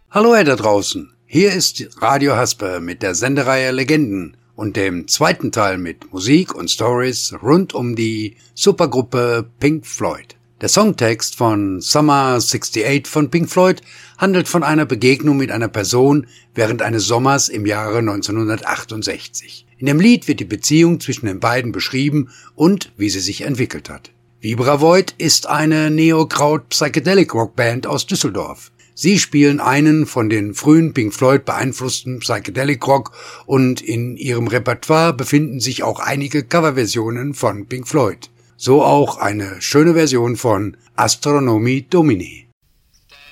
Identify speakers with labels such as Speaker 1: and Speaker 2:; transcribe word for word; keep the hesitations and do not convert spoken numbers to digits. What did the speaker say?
Speaker 1: Hallo ihr da draußen, hier ist Radio Hasper mit der Sendereihe Legenden und dem zweiten Teil mit Musik und Stories rund um die Supergruppe Pink Floyd. Der Songtext von Summer achtundsiebzig von Pink Floyd handelt von einer Begegnung mit einer Person während eines Sommers im Jahre neunzehnhundertachtundsechzig. In dem Lied wird die Beziehung zwischen den beiden beschrieben und wie sie sich entwickelt hat. Vibra Void ist eine Neo-Kraut-Psychedelic-Rock-Band aus Düsseldorf. Sie spielen einen von den frühen Pink Floyd beeinflussten Psychedelic Rock und in ihrem Repertoire befinden sich auch einige Coverversionen von Pink Floyd. So auch eine schöne Version von Astronomie Domini.